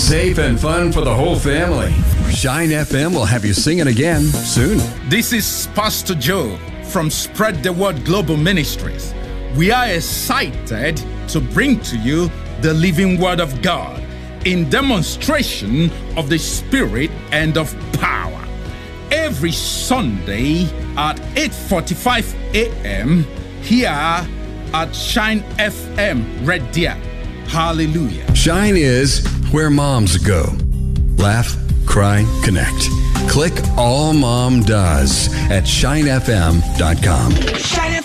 Safe and fun for the whole family. Shine FM will have you singing again soon. This is Pastor Joe from Spread the Word Global Ministries. We are excited to bring to you the living Word of God in demonstration of the Spirit and of power. Every Sunday at 8:45 a.m. here at Shine FM Radio. Hallelujah. Shine is where moms go. Laugh, cry, connect. Click All Mom Does at shinefm.com.